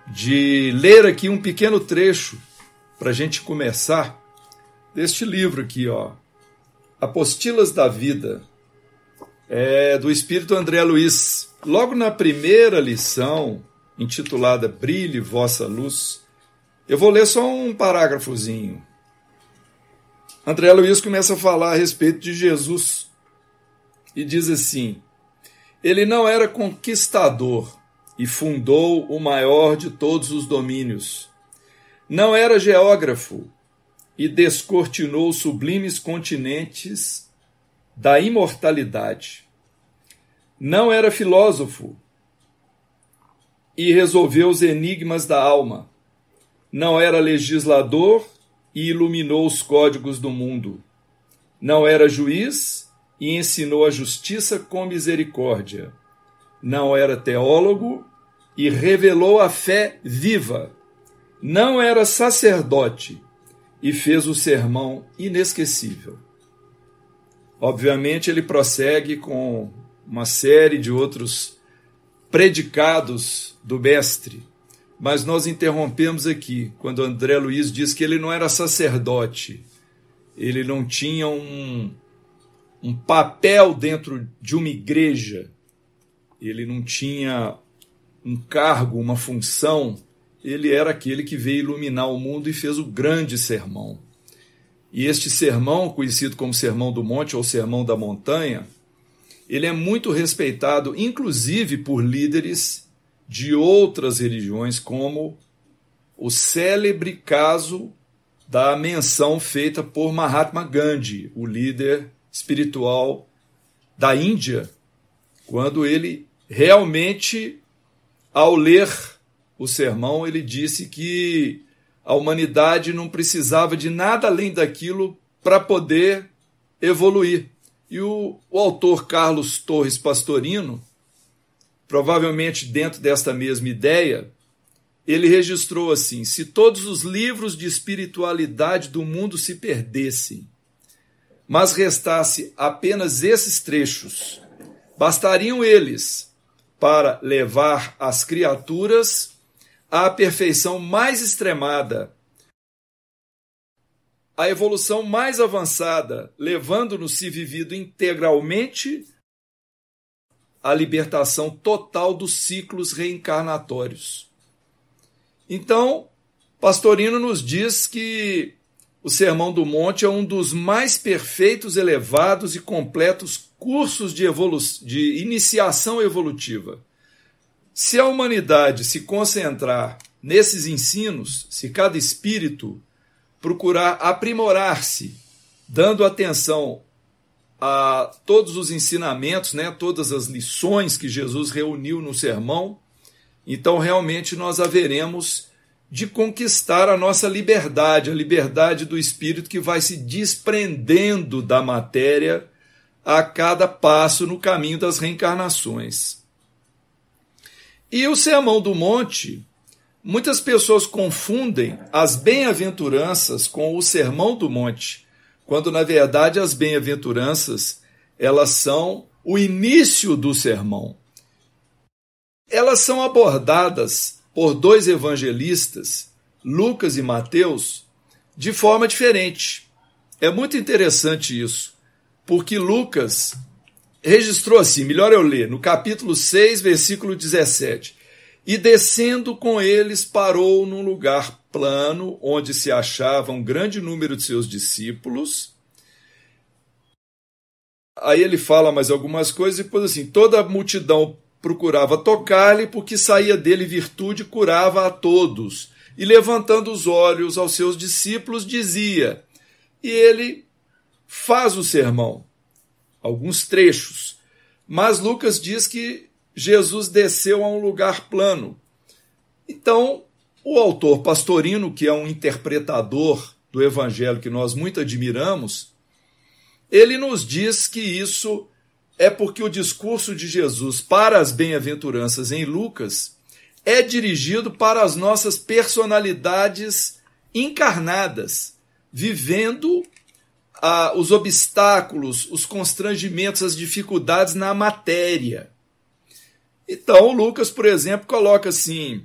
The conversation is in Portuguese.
de ler aqui um pequeno trecho para a gente começar deste livro aqui, ó, Apostilas da Vida, do Espírito André Luiz. Logo na primeira lição, intitulada Brilhe Vossa Luz, eu vou ler só um parágrafozinho. André Luiz começa a falar a respeito de Jesus e diz assim: ele não era conquistador e fundou o maior de todos os domínios. Não era geógrafo e descortinou sublimes continentes da imortalidade. Não era filósofo e resolveu os enigmas da alma. Não era legislador e iluminou os códigos do mundo. Não era juiz e ensinou a justiça com misericórdia. Não era teólogo e revelou a fé viva. Não era sacerdote e fez o sermão inesquecível. Obviamente, ele prossegue com uma série de outros predicados do mestre, mas nós interrompemos aqui, quando André Luiz diz que ele não era sacerdote, ele não tinha um papel dentro de uma igreja, ele não tinha um cargo, uma função, ele era aquele que veio iluminar o mundo e fez o grande sermão. E este sermão, conhecido como Sermão do Monte ou Sermão da Montanha, ele é muito respeitado, inclusive por líderes de outras religiões, como o célebre caso da menção feita por Mahatma Gandhi, o líder espiritual da Índia, quando ele realmente, ao ler o sermão, ele disse que a humanidade não precisava de nada além daquilo para poder evoluir. E o autor Carlos Torres Pastorino, provavelmente dentro desta mesma ideia, ele registrou assim: se todos os livros de espiritualidade do mundo se perdessem, mas restasse apenas esses trechos, bastariam eles para levar as criaturas à perfeição mais extremada, a evolução mais avançada, levando-nos, se vivido integralmente, à libertação total dos ciclos reencarnatórios. Então, Pastorino nos diz que o Sermão do Monte é um dos mais perfeitos, elevados e completos cursos de iniciação evolutiva. Se a humanidade se concentrar nesses ensinos, se cada espírito procurar aprimorar-se, dando atenção a todos os ensinamentos, todas as lições que Jesus reuniu no sermão, então realmente nós haveremos de conquistar a nossa liberdade, a liberdade do espírito que vai se desprendendo da matéria a cada passo no caminho das reencarnações. E o Sermão do Monte, muitas pessoas confundem as bem-aventuranças com o Sermão do Monte, quando na verdade as bem-aventuranças, elas são o início do sermão. Elas são abordadas por dois evangelistas, Lucas e Mateus, de forma diferente. É muito interessante isso, porque Lucas registrou assim, melhor eu ler, no capítulo 6, versículo 17. E descendo com eles, parou num lugar plano, onde se achava um grande número de seus discípulos. Aí ele fala mais algumas coisas, e depois assim, toda a multidão procurava tocar-lhe, porque saía dele virtude e curava a todos. E levantando os olhos aos seus discípulos, dizia, e ele faz o sermão, alguns trechos. Mas Lucas diz que Jesus desceu a um lugar plano. Então, o autor Pastorino, que é um interpretador do evangelho que nós muito admiramos, ele nos diz que isso é porque o discurso de Jesus para as bem-aventuranças em Lucas é dirigido para as nossas personalidades encarnadas, vivendo os obstáculos, os constrangimentos, as dificuldades na matéria. Então, Lucas, por exemplo, coloca assim,